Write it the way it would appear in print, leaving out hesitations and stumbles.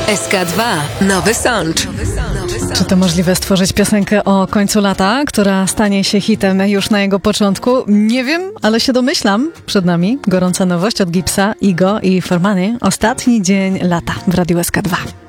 SK2 Nowy Sącz. Czy to możliwe stworzyć piosenkę o końcu lata, która stanie się hitem już na jego początku? Nie wiem, ale się domyślam. Przed nami gorąca nowość od Gipsa, Igo i Formany. Ostatni dzień lata w Radiu SK2.